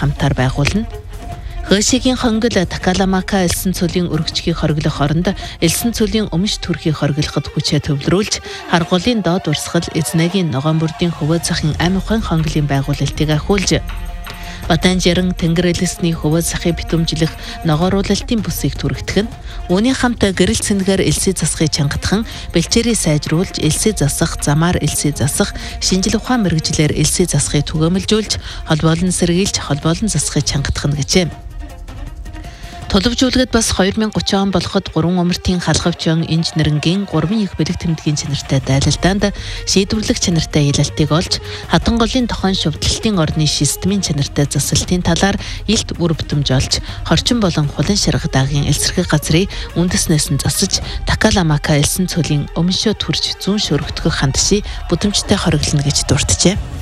хамтаар байгуулна. Хөөшигийн хонгол Такаламака элсэн цөлийн өргөчгийг хориглох оронд элсэн цөлийн өмч төрхийг хориглоход хүчээ төвлөрүүлж, харгуулын доод урсгал эзнэгийн ногоон бүрдийн хөвөө захын амь ухаан хонголын байгуулалтыг ахиулж, Батанжиран тэнгэрэлсний хөвөө захыг битүүмжлэх ногооруулалтын бүсийг түрэгдэх нь, үүний хамт гэрэл цэнэгээр элсээ засахыг чангатхан, бэлчээрийг сайжруулж, элсээ засах, замаар элсээ засах, шинжлэх ухаан мэргэжлэр элсээ засахыг түгээмэлжүүлж, холбоолон сэргийлж, холбоолон засахыг чангатах нь гэжээ. Тулвжуулгад бас 2030 он болоход 3 умартын халхавчин инженерингийн 3 их бэлэг тэмдгийн чанартай дайлалдаанд шийдвэрлэх чанартай ялалтыг олж, хатанголын тохон шувдлалтын орны системийн чанартай засалтын талаар илт үр бүтэмж олж, хорчин болон хулан шаргадагийн элсэрхэг газрыг үндэснээс нь засаж, Такаламака элсэн цөлийн өмшөө төрж зүүн шөрөгдөх хандшийг бүдэмжтэй хориглоно гэж дурджээ.